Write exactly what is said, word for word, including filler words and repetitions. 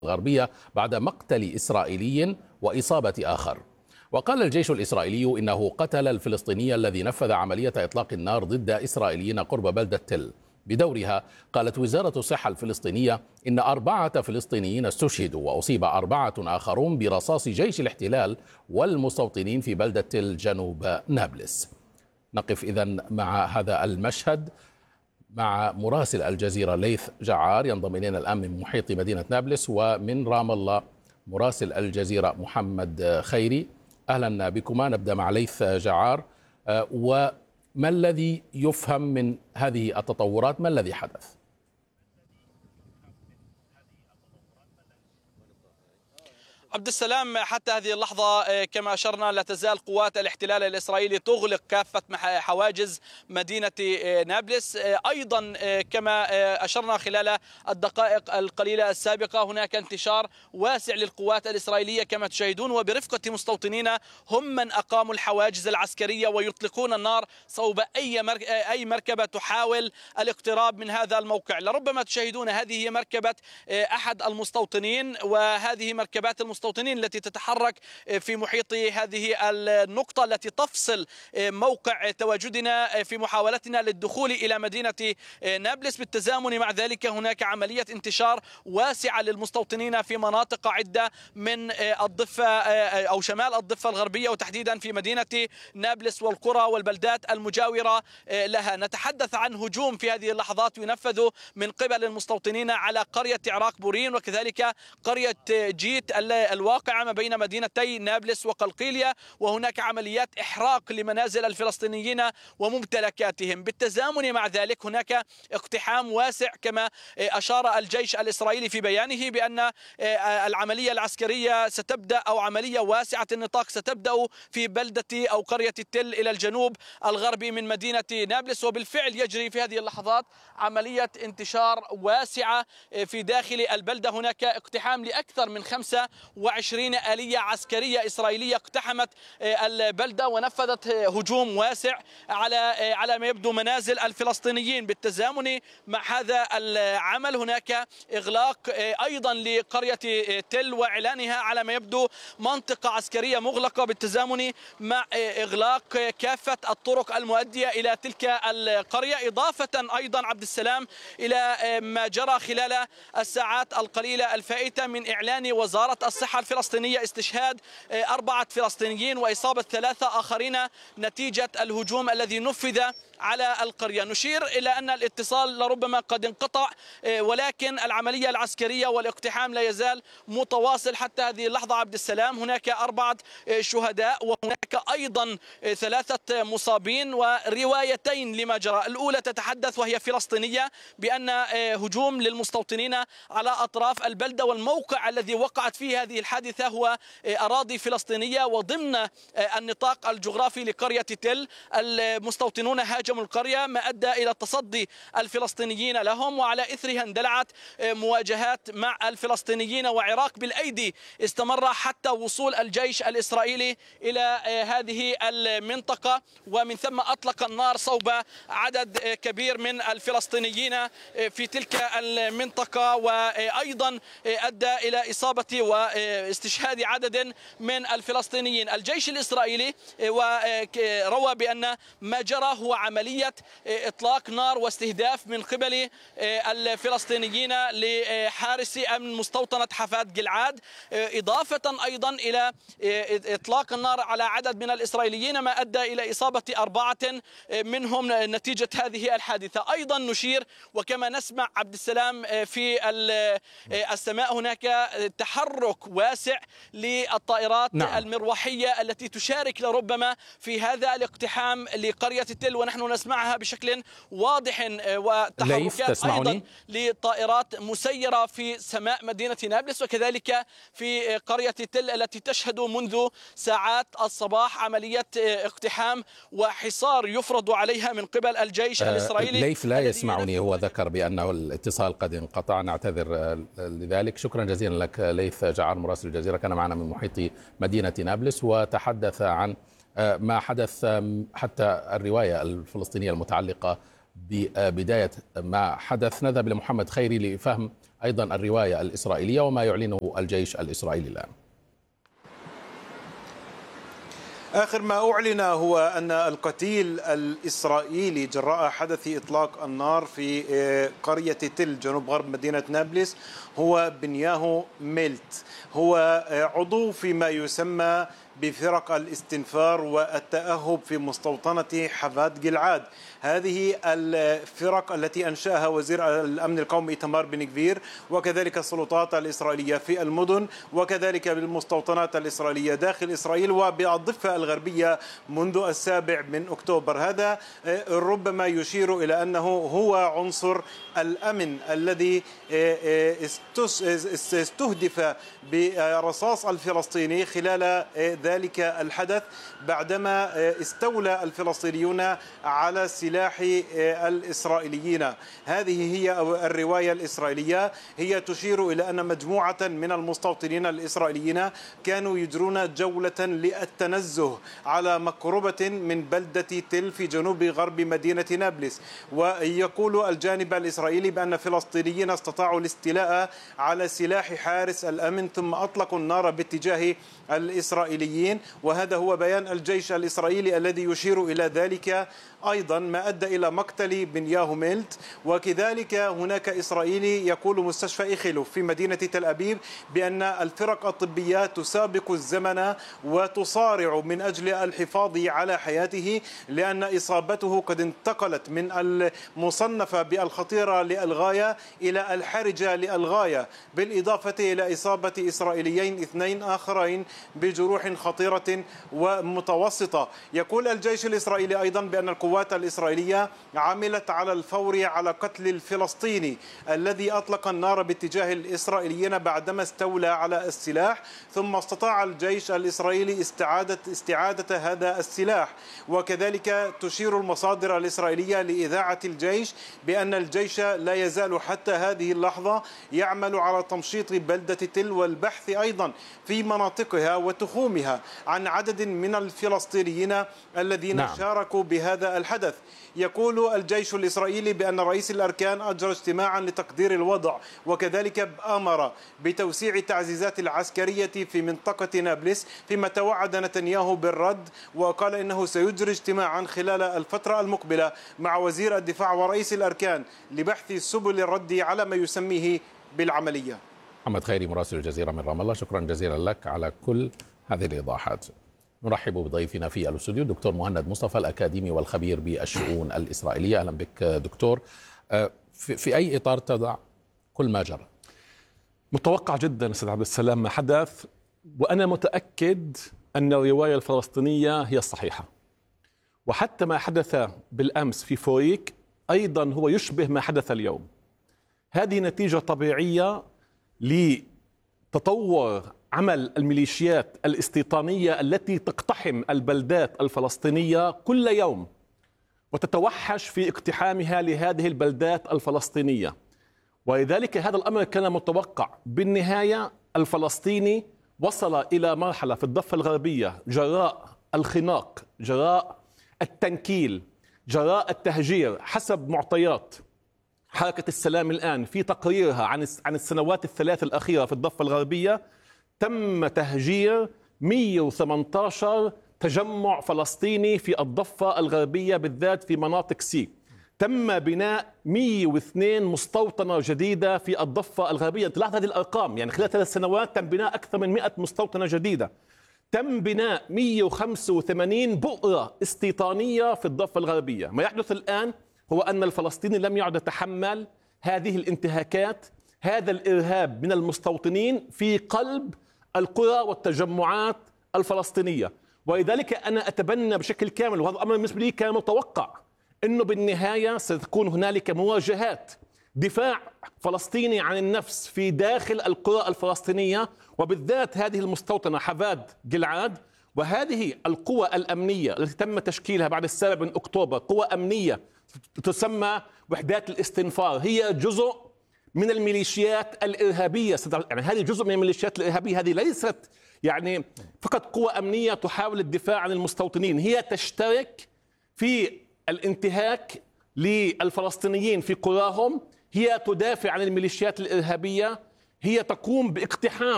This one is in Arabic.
الغربية بعد مقتل إسرائيلي وإصابة آخر. وقال الجيش الإسرائيلي إنه قتل الفلسطيني الذي نفذ عملية إطلاق النار ضد إسرائيليين قرب بلدة تل. بدورها قالت وزارة الصحة الفلسطينية إن أربعة فلسطينيين استشهدوا وأصيب أربعة آخرون برصاص جيش الاحتلال والمستوطنين في بلدة تل جنوب نابلس. نقف إذن مع هذا المشهد مع مراسل الجزيرة ليث جعار ينضم إلينا الآن من محيط مدينة نابلس، ومن رام الله مراسل الجزيرة محمد خيري. أهلا بكما. نبدأ مع ليث جعار، وما الذي يفهم من هذه التطورات؟ ما الذي حدث؟ عبد السلام، حتى هذه اللحظة كما أشرنا لا تزال قوات الاحتلال الإسرائيلي تغلق كافة حواجز مدينة نابلس. أيضا كما أشرنا خلال الدقائق القليلة السابقة هناك انتشار واسع للقوات الإسرائيلية كما تشاهدون، وبرفقة مستوطنين هم من أقاموا الحواجز العسكرية ويطلقون النار صوب أي أي مركبة تحاول الاقتراب من هذا الموقع. لربما تشاهدون هذه هي مركبة أحد المستوطنين، وهذه مركبات المستوطنين المستوطنين التي تتحرك في محيط هذه النقطة التي تفصل موقع تواجدنا في محاولتنا للدخول إلى مدينة نابلس. بالتزامن مع ذلك هناك عملية انتشار واسعة للمستوطنين في مناطق عدة من الضفة أو شمال الضفة الغربية، وتحديدا في مدينة نابلس والقرى والبلدات المجاورة لها. نتحدث عن هجوم في هذه اللحظات ينفذ من قبل المستوطنين على قرية عراق بورين وكذلك قرية جيت الواقعة ما بين مدينتي نابلس وقلقيلية، وهناك عمليات إحراق لمنازل الفلسطينيين وممتلكاتهم. بالتزامن مع ذلك هناك اقتحام واسع كما أشار الجيش الإسرائيلي في بيانه بأن العملية العسكرية ستبدأ أو عملية واسعة النطاق ستبدأ في بلدة أو قرية تل إلى الجنوب الغربي من مدينة نابلس. وبالفعل يجري في هذه اللحظات عملية انتشار واسعة في داخل البلدة. هناك اقتحام لأكثر من خمسة وعشرين آلية عسكرية إسرائيلية اقتحمت البلدة ونفذت هجوم واسع على على ما يبدو منازل الفلسطينيين. بالتزامن مع هذا العمل هناك إغلاق أيضا لقرية تل وإعلانها على ما يبدو منطقة عسكرية مغلقة، بالتزامن مع إغلاق كافة الطرق المؤدية إلى تلك القرية، إضافة أيضا عبد السلام إلى ما جرى خلال الساعات القليلة الفائتة من إعلان وزارة الصحة الفلسطينية استشهاد أربعة فلسطينيين وإصابة ثلاثة آخرين نتيجة الهجوم الذي نفذ على القرية. نشير إلى أن الاتصال لربما قد انقطع، ولكن العملية العسكرية والاقتحام لا يزال متواصل حتى هذه اللحظة. عبد السلام هناك أربعة شهداء وهناك أيضا ثلاثة مصابين وروايتين لما جرى. الأولى تتحدث وهي فلسطينية بأن هجوم للمستوطنين على أطراف البلدة، والموقع الذي وقعت فيه هذه الحادثة هو أراضي فلسطينية وضمن النطاق الجغرافي لقرية تل. المستوطنون هاجموا القرية ما أدى إلى تصدي الفلسطينيين لهم، وعلى إثرها اندلعت مواجهات مع الفلسطينيين وعراق بالأيدي استمر حتى وصول الجيش الإسرائيلي إلى هذه المنطقة، ومن ثم أطلق النار صوب عدد كبير من الفلسطينيين في تلك المنطقة، وأيضا أدى إلى إصابة واستشهاد عدد من الفلسطينيين. الجيش الإسرائيلي روى بأن ما جرى هو عملية إطلاق نار واستهداف من قبل الفلسطينيين لحارس أمن مستوطنة حفاد جلعاد، إضافة أيضا إلى إطلاق النار على عدد من الإسرائيليين ما أدى إلى إصابة أربعة منهم نتيجة هذه الحادثة. أيضا نشير وكما نسمع عبد السلام في السماء هناك تحرك واسع للطائرات نعم. المروحية التي تشارك لربما في هذا الاقتحام لقرية تل، ونحن نسمعها بشكل واضح، وتحركات أيضا لطائرات مسيرة في سماء مدينة نابلس وكذلك في قرية تل التي تشهد منذ ساعات الصباح عملية اقتحام وحصار يفرض عليها من قبل الجيش آه الإسرائيلي. ليث لا يسمعني، هو ذكر بأنه الاتصال قد انقطع، نعتذر لذلك. شكرا جزيلا لك ليث جعار مراسل الجزيرة، كان معنا من محيط مدينة نابلس وتحدث عن ما حدث حتى الرواية الفلسطينية المتعلقة ببداية ما حدث. نذهب لمحمد خيري لفهم أيضا الرواية الإسرائيلية وما يعلنه الجيش الإسرائيلي الآن. آخر ما أعلن هو أن القتيل الإسرائيلي جراء حدث إطلاق النار في قرية تل جنوب غرب مدينة نابلس هو بنياهو ميلت، هو عضو فيما يسمى بفرق الاستنفار والتأهب في مستوطنة حفاد جلعاد. هذه الفرق التي أنشأها وزير الأمن القومي إيتمار بن غفير وكذلك السلطات الإسرائيلية في المدن وكذلك بالمستوطنات الإسرائيلية داخل إسرائيل وبالضفة الغربية منذ السابع من أكتوبر. هذا ربما يشير إلى أنه هو عنصر الأمن الذي استهدف برصاص الفلسطيني خلال ذلك الحدث بعدما استولى الفلسطينيون على سلاح الإسرائيليين. هذه هي الرواية الإسرائيلية، هي تشير إلى أن مجموعة من المستوطنين الإسرائيليين كانوا يجرون جولة للتنزه على مقربة من بلدة تل في جنوب غرب مدينة نابلس. ويقول الجانب الإسرائيلي بأن فلسطينيين استطاعوا الاستيلاء على سلاح حارس الأمن ثم أطلقوا النار باتجاه الإسرائيليين، وهذا هو بيان الجيش الإسرائيلي الذي يشير إلى ذلك أيضا ما أدى إلى مقتل بنياهو ميلت. وكذلك هناك إسرائيلي يقول مستشفى إيخيلوف في مدينة تل أبيب بأن الفرق الطبية تسابق الزمن وتصارع من أجل الحفاظ على حياته لأن إصابته قد انتقلت من المصنفة بالخطيرة للغاية إلى الحرجة للغاية، بالإضافة إلى إصابة إسرائيليين اثنين آخرين بجروح خطيرة ومتوسطة. يقول الجيش الإسرائيلي أيضا بأن القوات الإسرائيلية عملت على الفور على قتل الفلسطيني الذي أطلق النار باتجاه الإسرائيليين بعدما استولى على السلاح، ثم استطاع الجيش الإسرائيلي استعادة استعادة هذا السلاح. وكذلك تشير المصادر الإسرائيلية لإذاعة الجيش بأن الجيش لا يزال حتى هذه اللحظة يعمل على تمشيط بلدة تل والبحث أيضا في مناطقها وتخومها عن عدد من الفلسطينيين الذين نعم. شاركوا بهذا الحدث. يقول الجيش الإسرائيلي بأن رئيس الأركان أجرى اجتماعا لتقدير الوضع وكذلك أمر بتوسيع التعزيزات العسكرية في منطقة نابلس، فيما توعد نتنياهو بالرد وقال إنه سيجري اجتماعا خلال الفترة المقبلة مع وزير الدفاع ورئيس الأركان لبحث سبل الرد على ما يسميه بالعملية. محمد خيري مراسل الجزيرة من رام الله، شكرا جزيلا لك على كل هذه الإيضاحات. نرحب بضيفنا في الاستوديو دكتور مهند مصطفى الأكاديمي والخبير بالشؤون الإسرائيلية. أهلا بك دكتور. في أي إطار تضع كل ما جرى؟ متوقع جدا أستاذ عبد السلام ما حدث، وأنا متأكد أن الرواية الفلسطينية هي الصحيحة، وحتى ما حدث بالأمس في فوريك أيضا هو يشبه ما حدث اليوم. هذه نتيجة طبيعية لتطور عمل الميليشيات الاستيطانية التي تقتحم البلدات الفلسطينية كل يوم وتتوحش في اقتحامها لهذه البلدات الفلسطينية، ولذلك هذا الأمر كان متوقع. بالنهاية الفلسطيني وصل إلى مرحلة في الضفة الغربية جراء الخناق، جراء التنكيل، جراء التهجير، حسب معطيات حركة السلام الآن في تقريرها عن عن السنوات الثلاث الأخيرة في الضفة الغربية، تم تهجير مئة وثمانية عشر تجمع فلسطيني في الضفة الغربية بالذات في مناطق سي. تم بناء مئة واثنين مستوطنة جديدة في الضفة الغربية. تلاحظ هذه الأرقام، يعني خلال ثلاث سنوات تم بناء أكثر من مئة مستوطنة جديدة. تم بناء مئة وخمسة وثمانين بؤرة استيطانية في الضفة الغربية. ما يحدث الآن هو أن الفلسطيني لم يعد يتحمل هذه الانتهاكات، هذا الإرهاب من المستوطنين في قلب القرى والتجمعات الفلسطينية. ولذلك أنا أتبنى بشكل كامل، وهذا الأمر بالنسبة لي كان متوقع، أنه بالنهاية ستكون هنالك مواجهات، دفاع فلسطيني عن النفس في داخل القرى الفلسطينية، وبالذات هذه المستوطنة حفاد جلعاد. وهذه القوى الأمنية التي تم تشكيلها بعد السابع من أكتوبر، قوى أمنية تسمى وحدات الاستنفار، هي جزء من الميليشيات الإرهابية. يعني هذه جزء من الميليشيات الإرهابية، هذه ليست يعني فقط قوى أمنية تحاول الدفاع عن المستوطنين، هي تشترك في الانتهاك للفلسطينيين في قراهم، هي تدافع عن الميليشيات الإرهابية، هي تقوم باقتحام